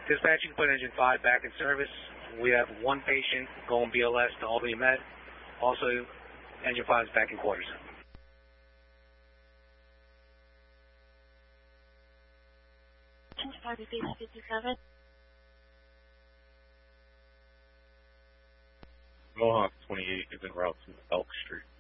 Dispatch, you can put engine 5 back in service. We have one patient going BLS to Albany Med. Also, engine 5 is back in quarters. Engine 5 is 57. Mohawk 28 is en route to Elk Street.